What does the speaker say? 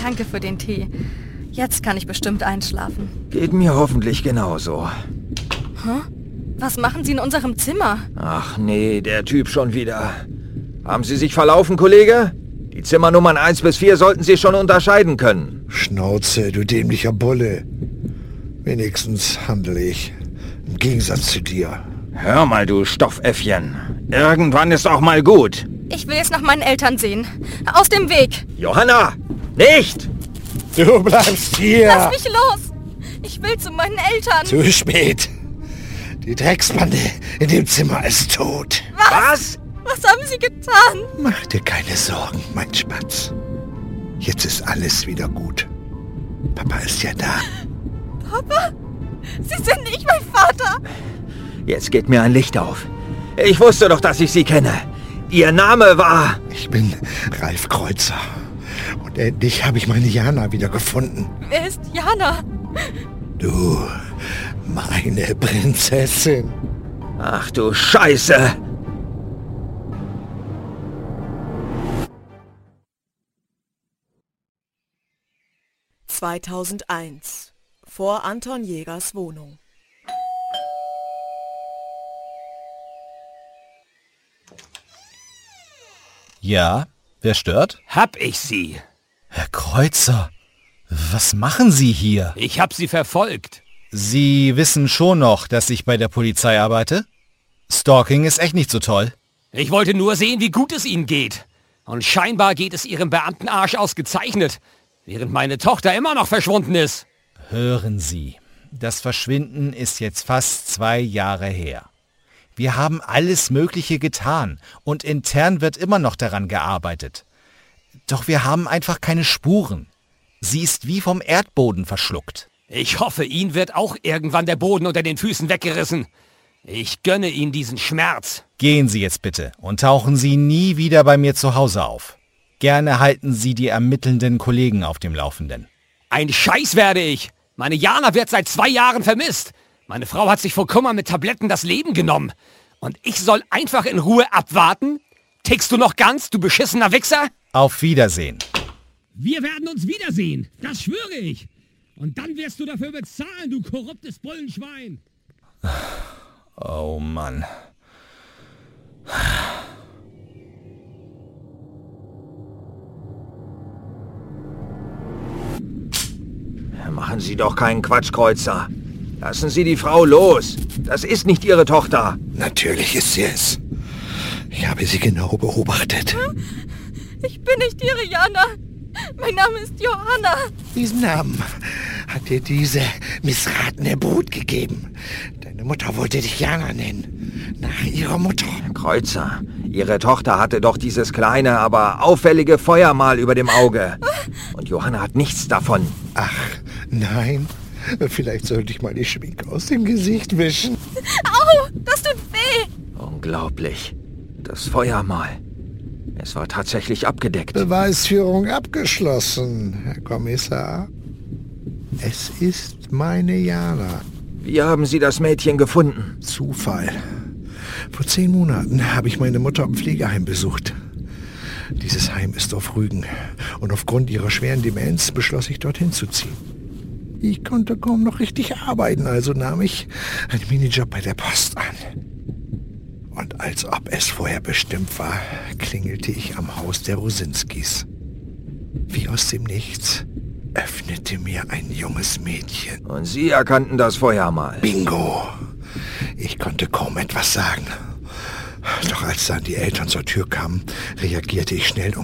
Danke für den Tee. Jetzt kann ich bestimmt einschlafen. Geht mir hoffentlich genauso. Hä? Was machen Sie in unserem Zimmer? Ach nee, der Typ schon wieder. Haben Sie sich verlaufen, Kollege? Die Zimmernummern 1 bis 4 sollten Sie schon unterscheiden können. Schnauze, du dämlicher Bulle. Wenigstens handle ich. Im Gegensatz zu dir. Hör mal, du Stoffäffchen. Irgendwann ist auch mal gut. Ich will es nach meinen Eltern sehen. Aus dem Weg! Johanna! Nicht! Du bleibst hier! Lass mich los! Ich will zu meinen Eltern! Zu spät. Die Drecksbande in dem Zimmer ist tot. Was? Was haben Sie getan? Mach dir keine Sorgen, mein Spatz. Jetzt ist alles wieder gut. Papa ist ja da. Papa? Sie sind nicht mein Vater! Jetzt geht mir ein Licht auf. Ich wusste doch, dass ich Sie kenne. Ihr Name war... Ich bin Ralf Kreuzer. Und endlich habe ich meine Jana wieder gefunden. Wer ist Jana? Du, meine Prinzessin. Ach du Scheiße! (2001) Vor Anton Jägers Wohnung. Ja, wer stört? Hab ich sie. Herr Kreuzer, was machen Sie hier? Ich hab sie verfolgt. Sie wissen schon noch, dass ich bei der Polizei arbeite? Stalking ist echt nicht so toll. Ich wollte nur sehen, wie gut es ihnen geht. Und scheinbar geht es ihrem Beamtenarsch ausgezeichnet, während meine Tochter immer noch verschwunden ist. Hören Sie, das Verschwinden ist jetzt fast 2 Jahre her. Wir haben alles Mögliche getan und intern wird immer noch daran gearbeitet. Doch wir haben einfach keine Spuren. Sie ist wie vom Erdboden verschluckt. Ich hoffe, Ihnen wird auch irgendwann der Boden unter den Füßen weggerissen. Ich gönne Ihnen diesen Schmerz. Gehen Sie jetzt bitte und tauchen Sie nie wieder bei mir zu Hause auf. Gerne halten Sie die ermittelnden Kollegen auf dem Laufenden. Ein Scheiß werde ich. Meine Jana wird seit 2 Jahren vermisst. Meine Frau hat sich vor Kummer mit Tabletten das Leben genommen. Und ich soll einfach in Ruhe abwarten? Tickst du noch ganz, du beschissener Wichser? Auf Wiedersehen. Wir werden uns wiedersehen, das schwöre ich. Und dann wirst du dafür bezahlen, du korruptes Bullenschwein. Oh Mann. Machen Sie doch keinen Quatsch, Kreuzer. Lassen Sie die Frau los. Das ist nicht Ihre Tochter. Natürlich ist sie es. Ich habe sie genau beobachtet. Ich bin nicht Ihre Jana. Mein Name ist Johanna. Diesen Namen hat dir diese missratene Brut gegeben. Deine Mutter wollte dich Jana nennen. Nach ihrer Mutter. Kreuzer, Ihre Tochter hatte doch dieses kleine, aber auffällige Feuermal über dem Auge. Und Johanna hat nichts davon. Ach, nein. Vielleicht sollte ich mal die Schminke aus dem Gesicht wischen. Au, das tut weh. Unglaublich. Das Feuermal. Es war tatsächlich abgedeckt. Beweisführung abgeschlossen, Herr Kommissar. Es ist meine Jana. Wie haben Sie das Mädchen gefunden? Zufall. Vor 10 Monaten habe ich meine Mutter im Pflegeheim besucht. Dieses Heim ist auf Rügen. Und aufgrund ihrer schweren Demenz beschloss ich, dorthin zu ziehen. Ich konnte kaum noch richtig arbeiten, also nahm ich einen Minijob bei der Post an. Und als ob es vorher bestimmt war, klingelte ich am Haus der Rosinskis. Wie aus dem Nichts öffnete mir ein junges Mädchen. Und Sie erkannten das Feuermal. Bingo! Ich konnte kaum etwas sagen. Doch als dann die Eltern zur Tür kamen, reagierte ich schnell und